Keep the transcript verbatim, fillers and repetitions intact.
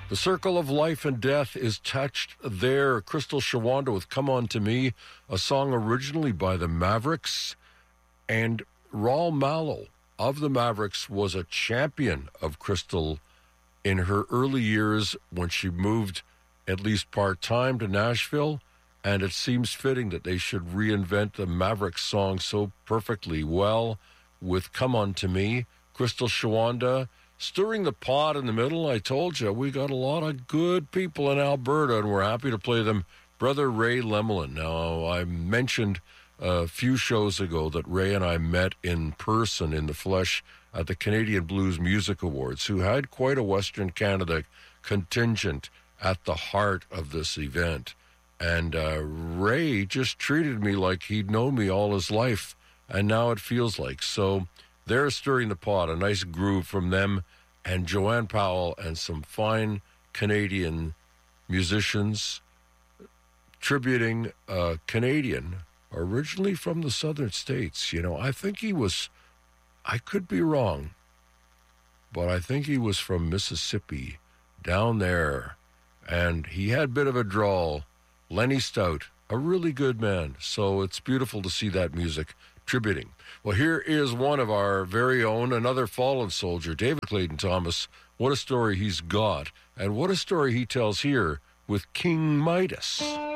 The circle of life and death is touched there. Crystal Shawanda with Come On To Me, a song originally by the Mavericks. And Raul Malo of the Mavericks was a champion of Crystal in her early years when she moved at least part-time to Nashville. And it seems fitting that they should reinvent the Mavericks song so perfectly well with Come On To Me. Crystal Shawanda stirring the pot in the middle. I told you, we got a lot of good people in Alberta, and we're happy to play them. Brother Ray Lemelin. Now, I mentioned a few shows ago that Ray and I met in person, in the flesh, at the Canadian Blues Music Awards, who had quite a Western Canada contingent at the heart of this event. And uh, Ray just treated me like he'd known me all his life, and now it feels like. So they're stirring the pot, a nice groove from them, and Joanne Powell and some fine Canadian musicians tributing a Canadian originally from the southern states. You know, I think he was, I could be wrong, but I think he was from Mississippi, down there, and he had a bit of a drawl. Lenny Stout, a really good man, so it's beautiful to see that music tributing. Well, here is one of our very own, another fallen soldier, David Clayton Thomas. What a story he's got, and what a story he tells here with King Midas.